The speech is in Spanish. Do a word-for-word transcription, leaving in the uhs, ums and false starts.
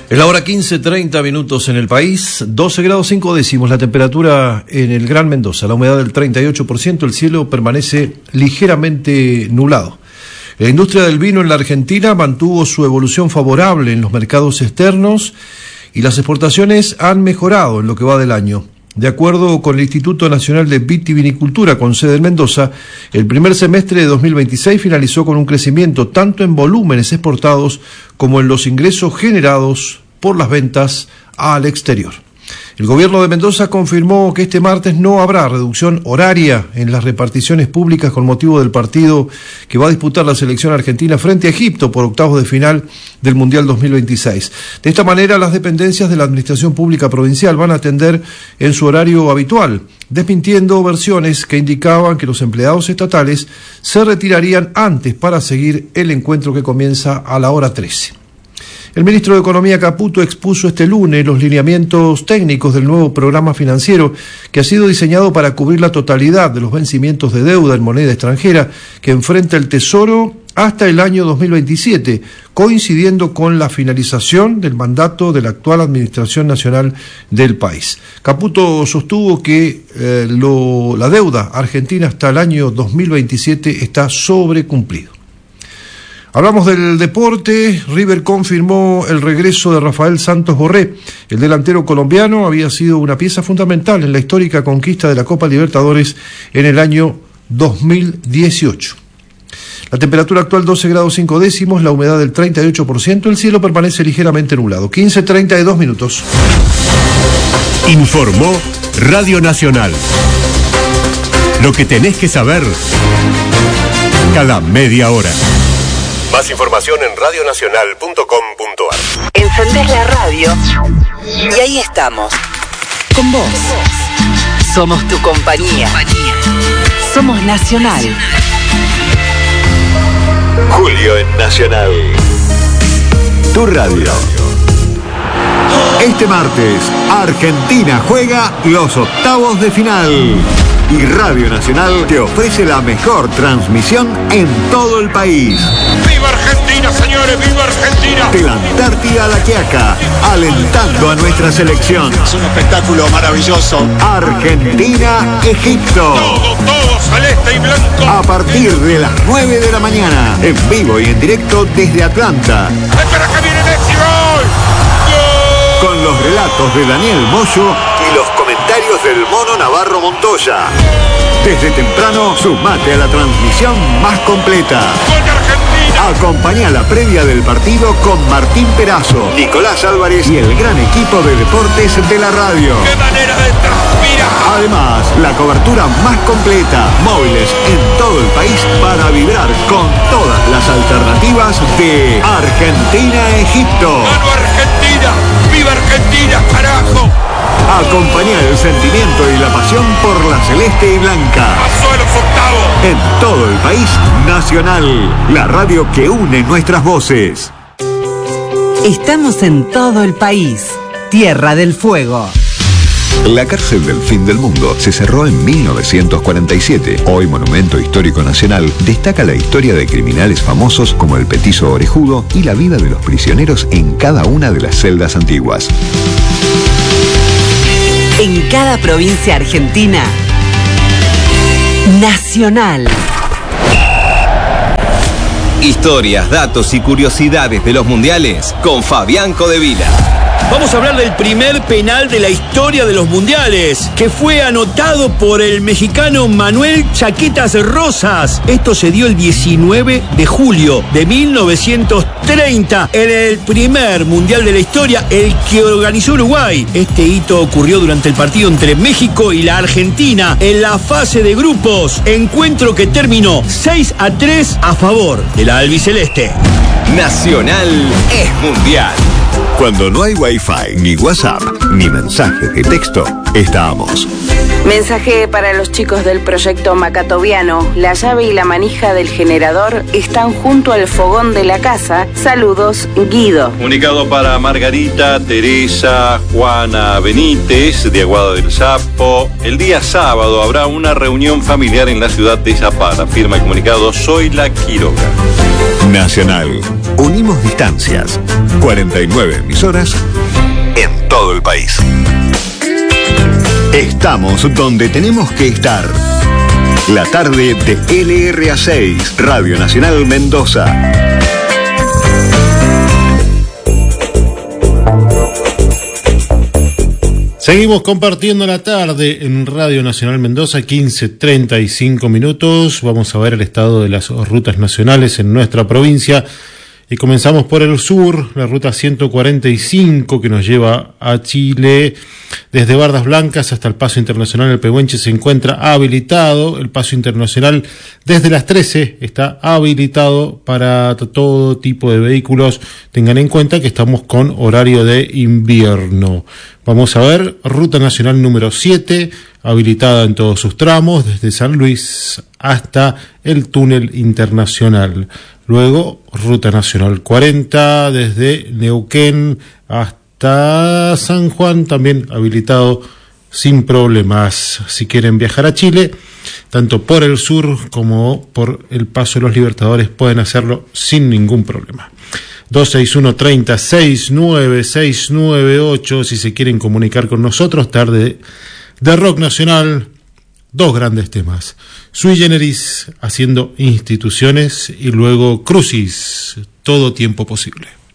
Es la hora quince, treinta minutos en el país, doce grados cinco décimos la temperatura en el Gran Mendoza, la humedad del treinta y ocho por ciento, el cielo permanece ligeramente nublado. La industria del vino en la Argentina mantuvo su evolución favorable en los mercados externos y las exportaciones han mejorado en lo que va del año. De acuerdo con el Instituto Nacional de Vitivinicultura, con sede en Mendoza, el primer semestre de dos mil veintiséis finalizó con un crecimiento tanto en volúmenes exportados como en los ingresos generados por las ventas al exterior. El gobierno de Mendoza confirmó que este martes no habrá reducción horaria en las reparticiones públicas con motivo del partido que va a disputar la selección argentina frente a Egipto por octavos de final del Mundial dos mil veintiséis. De esta manera, las dependencias de la Administración Pública Provincial van a atender en su horario habitual, desmintiendo versiones que indicaban que los empleados estatales se retirarían antes para seguir el encuentro que comienza a la hora trece. El ministro de Economía Caputo expuso este lunes los lineamientos técnicos del nuevo programa financiero que ha sido diseñado para cubrir la totalidad de los vencimientos de deuda en moneda extranjera que enfrenta el Tesoro hasta el año dos mil veintisiete, coincidiendo con la finalización del mandato de la actual Administración Nacional del país. Caputo sostuvo que eh, lo, la deuda argentina hasta el año dos mil veintisiete está sobrecumplido. Hablamos del deporte. River confirmó el regreso de Rafael Santos Borré. El delantero colombiano había sido una pieza fundamental en la histórica conquista de la Copa Libertadores en el año dos mil dieciocho. La temperatura actual doce grados cinco décimos, la humedad del treinta y ocho por ciento, el cielo permanece ligeramente nublado. quince, treinta y dos minutos. Informó Radio Nacional. Lo que tenés que saber cada media hora. Más información en radio nacional punto com punto a r. Encendés la radio y ahí estamos. Con vos. Somos tu compañía. Somos Nacional. Julio en Nacional. Tu radio. Este martes, Argentina juega los octavos de final. Y Radio Nacional te ofrece la mejor transmisión en todo el país. ¡Viva Argentina, señores! ¡Viva Argentina! De la Antártida a la Quiaca, alentando a nuestra selección. Es un espectáculo maravilloso. Argentina-Egipto. Todo, todo celeste y blanco. A partir de las nueve de la mañana, en vivo y en directo desde Atlanta. ¡Espera que viene Messi! ¡Gol! ¡Gol! Con los relatos de Daniel Moyo y los comentarios del Mono Navarro Montoya. Desde temprano, sumate a la transmisión más completa. ¡Gol de Argentina! Acompañá la previa del partido con Martín Perazo, Nicolás Álvarez y el gran equipo de deportes de la radio. ¡Qué manera de transpirar! Además, la cobertura más completa, móviles en todo el país para vibrar con todas las alternativas de Argentina-Egipto. ¡Gano Argentina! ¡Viva Argentina, carajo! Acompañar el sentimiento y la pasión por la celeste y blanca. ¡Pasó a los octavos! En todo el país, Nacional, la radio que une nuestras voces. Estamos en todo el país. Tierra del Fuego. La cárcel del fin del mundo se cerró en mil novecientos cuarenta y siete. Hoy Monumento Histórico Nacional destaca la historia de criminales famosos como el Petizo Orejudo y la vida de los prisioneros en cada una de las celdas antiguas. En cada provincia argentina, Nacional. Historias, datos y curiosidades de los mundiales con Fabián Codevila. Vamos a hablar del primer penal de la historia de los mundiales, que fue anotado por el mexicano Manuel Chaquetas Rosas. Esto se dio el diecinueve de julio de mil novecientos treinta, en el primer mundial de la historia, el que organizó Uruguay. Este hito ocurrió durante el partido entre México y la Argentina en la fase de grupos, encuentro que terminó seis a tres a favor de la albiceleste. Nacional es mundial. Cuando no hay Wi-Fi, ni WhatsApp, ni mensajes de texto, estamos. Mensaje para los chicos del proyecto Macatoviano. La llave y la manija del generador están junto al fogón de la casa. Saludos, Guido. Comunicado para Margarita, Teresa, Juana Benítez, de Aguada del Sapo. El día sábado habrá una reunión familiar en la ciudad de Zapala. Firma el comunicado Soy la Quiroga. Nacional, Unimos distancias. cuarenta y nueve emisoras en todo el país. Estamos donde tenemos que estar. La tarde de L R A seis, Radio Nacional Mendoza. Seguimos compartiendo la tarde en Radio Nacional Mendoza, quince treinta y cinco minutos. Vamos a ver el estado de las rutas nacionales en nuestra provincia. Y comenzamos por el sur, la ruta ciento cuarenta y cinco que nos lleva a Chile. Desde Bardas Blancas hasta el Paso Internacional El Pehuenche se encuentra habilitado. El Paso Internacional desde las trece está habilitado para todo tipo de vehículos. Tengan en cuenta que estamos con horario de invierno. Vamos a ver, Ruta Nacional número siete, habilitada en todos sus tramos, desde San Luis hasta el Túnel Internacional. Luego, Ruta Nacional cuarenta, desde Neuquén hasta San Juan, también habilitado sin problemas. Si quieren viajar a Chile, tanto por el sur como por el Paso de los Libertadores, pueden hacerlo sin ningún problema. dos seis uno, treinta, sesenta y nueve, seiscientos noventa y ocho, si se quieren comunicar con nosotros, tarde de rock nacional, dos grandes temas. Sui Generis haciendo instituciones y luego Crucis, todo tiempo posible.